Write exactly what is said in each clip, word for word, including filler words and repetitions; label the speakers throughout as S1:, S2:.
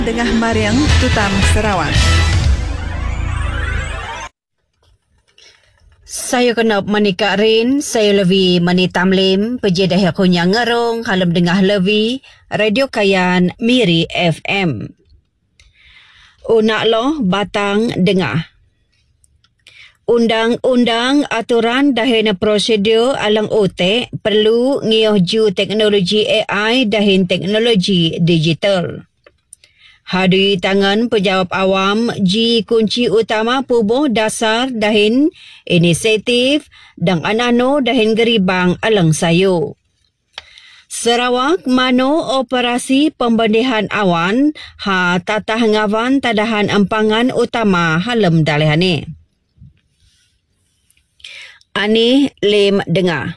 S1: Tengah Mariang Tutam Sarawak.
S2: Saya kenap manika rin, saya levi mani tamlim, pejadah aku nyangerong, halam dengah levi, Radio Kayan Miri F M. Unak loh batang dengah. Undang-undang aturan dahin prosedur alang otek perlu ngioh ju teknologi A I dahin teknologi digital. Hadui tangan pejawab awam ji kunci utama pubuh dasar dahin inisiatif dan anano dahin geribang alang sayu. Sarawak mano operasi pembendihan awan ha tatah ngawan tadahan empangan utama halam dalihani. Ani lem dengar.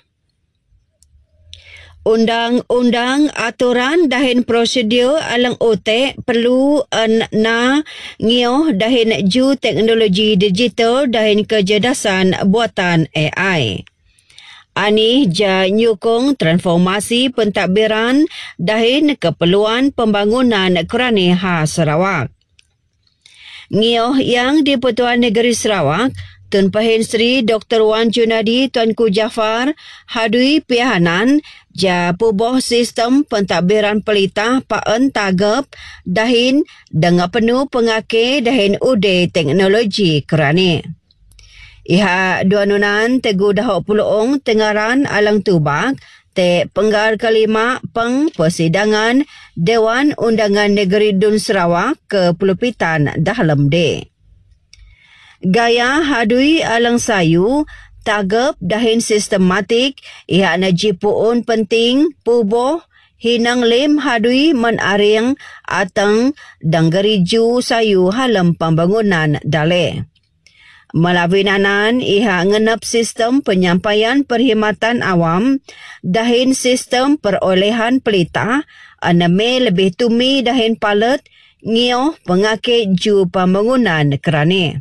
S2: Undang-undang aturan dahin prosedur alang otek perlu en na ngioh dahin ju teknologi digital dahin kecerdasan buatan A I. Ani ja nyukung transformasi pentadbiran dahin keperluan pembangunan kerani ha Sarawak. Ngioh yang di Pertuan Negeri Sarawak, Tun Pahin Sri Doktor Wan Junadi Tuanku Jaafar hadui pihanan ja pubuh sistem pentadbiran pelitah paen tagap dahin dengan penuh pengake dahin ude teknologi kerani. Iha dua nunan tegu dahok puluong tengaran alang tubak te penggar kelima peng persidangan Dewan Undangan Negeri Dun Sarawak ke Pelupitan dalam de. Gaya hadui alang sayu tagap dahin sistematik iha na jipuun penting pubuh hinang lem hadui menaring atang danggeriju sayu halam pembangunan dale. Melalui nanan iha ngenap sistem penyampaian perkhidmatan awam dahin sistem perolehan pelita aname lebih tumi dahin palet ngioh pengakit ju pembangunan kerani.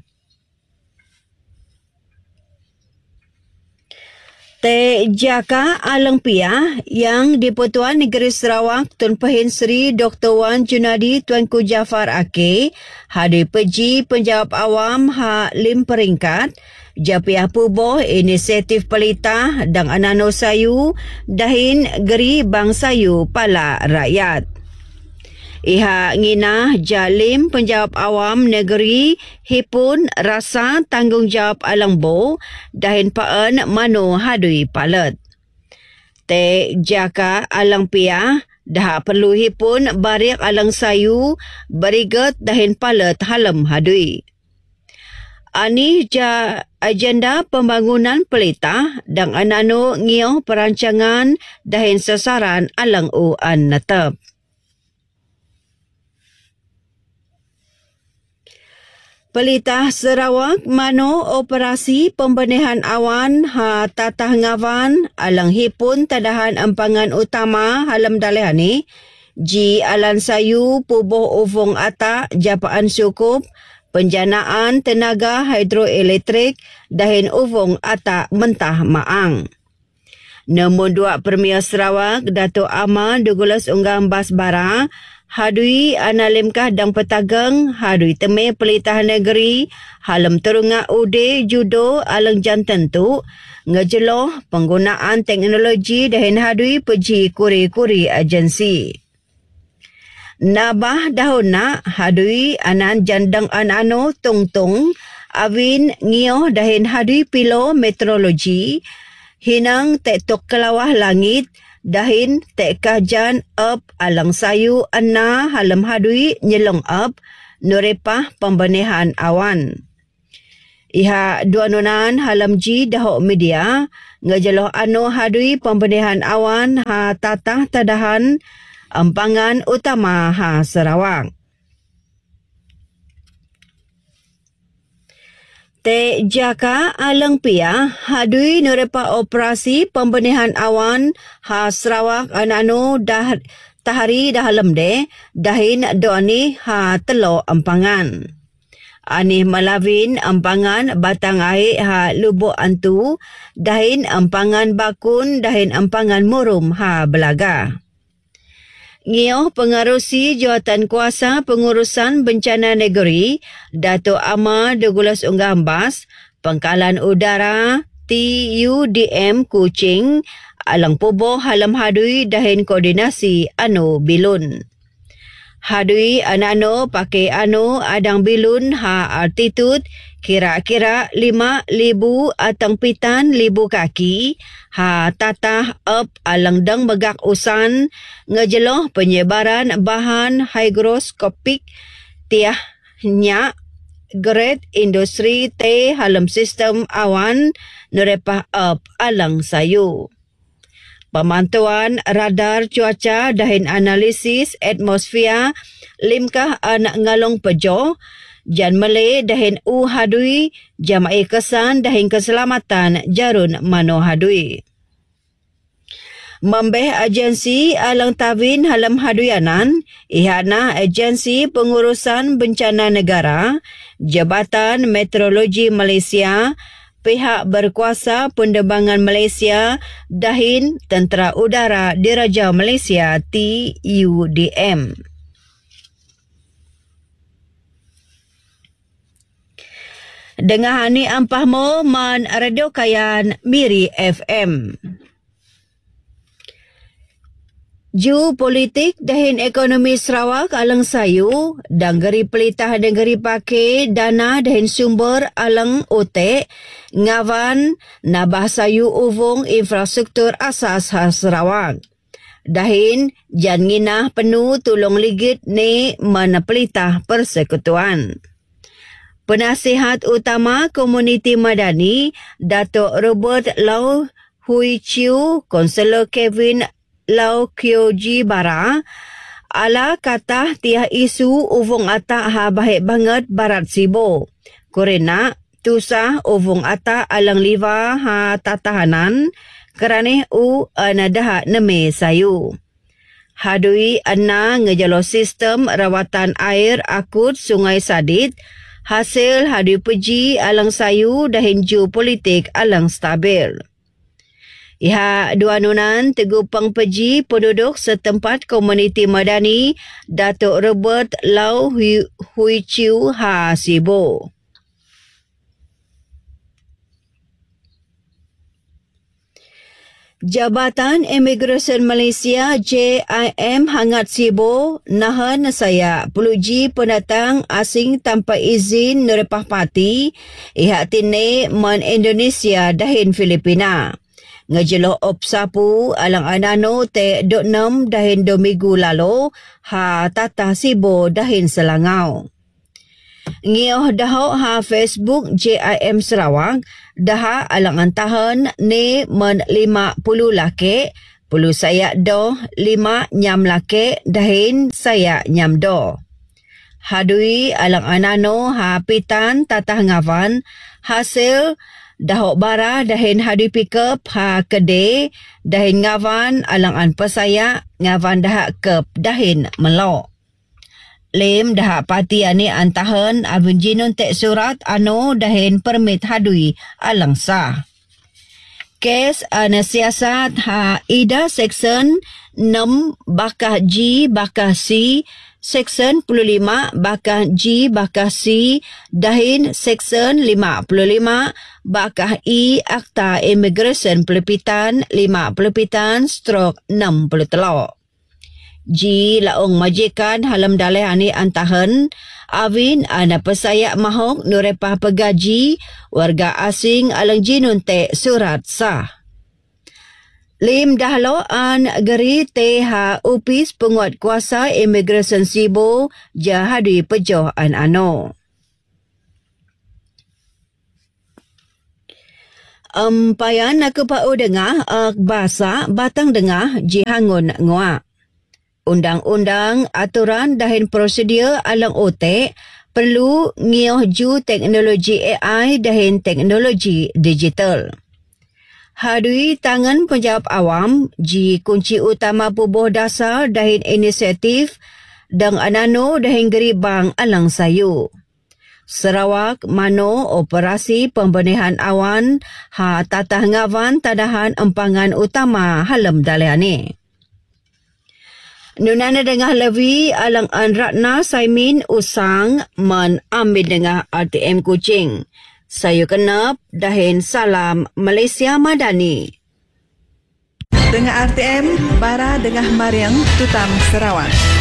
S2: Te jaka alang pia yang di Pertuan Negeri Sarawak Tun Pahin Sri Doktor Wan Junadi Tuanku Jaafar Ake hadi peji penjawab awam ha lim peringkat japiah pubuh inisiatif pelita dan anano sayu dahin geri bang sayu pala rakyat. Iha nginah jalim penjawab awam negeri hipun rasa tanggungjawab alang bo dahin paen mano hadui palet. Te jaka alang pia dah perlu hipun bariak alang sayu berigat dahin palet halam hadui. Ani ja agenda pembangunan pelita dan anano ngioh perancangan dahin sasaran alang uan natap. Pelitah Sarawak mano operasi pembendihan awan ha tatah ngawan alang hipun tadahan empangan utama halam dalihani ji alan sayu pubuh uvung atak japaan sukup penjanaan tenaga hidroelektrik dahin uvung atak mentah maang. Nombor dua Premier Sarawak Dato' Ahmad Douglas Unggang Basbara hadui analimkah dan petageng hadui teme pelitah negeri halam terungak ude judo alang jantan tu ngejeloh penggunaan teknologi dahin hadui peji kuri-kuri agensi. Nabah dahuna hadui anan jandang anano tung-tung awin ngioh dahin hadui pilo meteorologi hinang tektok kelawah langit dahin tek kajan up alang sayu anna halam hadui nyelong up nurepah pembendihan awan. Iha dua nunan halam ji dahok media ngejeloh anu hadui pembendihan awan ha tatah tadahan empangan utama ha Sarawak. Te jaka alang pia hadui nurepa operasi pembendihan awan ha Sarawak anano dah tahari dalam de dahin doani ha telo empangan. Ani malawin empangan batang air ha lubuk antu dahin empangan bakun dahin empangan murum ha belaga. Ngioh pengarusi Jawatan Kuasa Pengurusan Bencana Negeri, Dato' Amar Douglas Ungambas, Pangkalan Udara T U D M Kuching, alang puboh halam hadui dahin koordinasi anu bilun. Hadui anano pakai anu adang bilun ha altitude kira-kira lima ribu atang pitan ribu kaki ha tatah up alang dang begak usan ngejeloh penyebaran bahan hygroskopik tiah nyak grade industri te halam sistem awan nerepah up alang sayu. Pemantauan radar cuaca dahin analisis atmosfer limkah anak ngalong pejo jan mele dahin u hadui jamai kesan dahin keselamatan jarun mano hadui. Membeh agensi alang tawin halam haduyanan, ihana agensi pengurusan bencana negara, Jabatan Meteorologi Malaysia, pihak berkuasa penerbangan Malaysia dahin Tentera Udara Diraja Malaysia T U D M. Dengar ni ampahmu man radio kayan Miri F M. Ju politik dahin ekonomi Sarawak alang sayu dan geri pelitah dan geri pakai dana dahin sumber alang otek ngawan nabah sayu uvung infrastruktur asas khas Sarawak. Dahin jan nginah penuh tulung ligit ni mana pelitah persekutuan. Penasihat utama Komuniti Madani Dato' Robert Lau Hui Chiu, Konselor Kevin Lau Kyoji Bara, ala kata tiah isu uvung atak ha baik banget barat sibo. Korena tusah uvung atak alang liva ha tatahanan kerana u anadah neme sayu. Hadui anna ngejalo sistem rawatan air akut Sungai Sadit, hasil hadui peji alang sayu dahin ju politik alang stabil. Iha dua nunan tegupang peji penduduk setempat Komuniti Madani Dato' Robert Lau Hui, Hui Chiu Ha Sibo. Jabatan Imigresen Malaysia J I M hangat sibo nahan saya peluji pendatang asing tanpa izin nerepah pati iha tine man Indonesia dahin Filipina. Ngejelo op sapu alang anano te dok enam dahin do minggu lalu ha tata sibo dahin Selangau. Ngioh dahok ha Facebook J I M Sarawak daha alang antahan ni men lima puluh laki puluh saya do lima nyam laki dahin saya nyam do. Hadui alang anano ha pitan tatah ngavan hasil dahok bara dahin hadui pickup ha kede dahin ngavan alang an pesaya ngavan dahak kep dahin melok. Lem dahak pati ani antahan avun jinun tek surat ano dahin permit hadui alang sah. Kes ana siasat ha ida seksyen enam bakah G bakah C Seksyen puluh lima bakah G bakah C dahin Seksyen lima puluh lima bakah I Akta Imigresen Pelepitan lima Pelepitan strok enam puluh telok. G laong majikan halam dalai ani antahan awin ana pesayak mahok nurepah pegaji warga asing alang jinun te surat sah. Lim dahlo an geri te ha upis penguat kuasa imigresen sibo jahadui pejoh an ano. Empayan nak pau dengar uh, bahasa batang dengar jihangun nguak. Undang-undang aturan dahin prosedur alang otek perlu ngioh ju teknologi A I dahin teknologi digital. Hadui tangan penjawab awam ji kunci utama pubuh dasar dahin inisiatif dan anano dahin geribang alang sayu. Sarawak mano operasi pembenahan awan ha tatah ngawan tadahan empangan utama halam daliani. Nunana dengah lewi alang an Ratna Saimin usang man ambil dengah R T M Kuching. Saya kenap dahin salam Malaysia Madani.
S1: Dengah R T M, bara dengah Mariang Tutam Sarawak.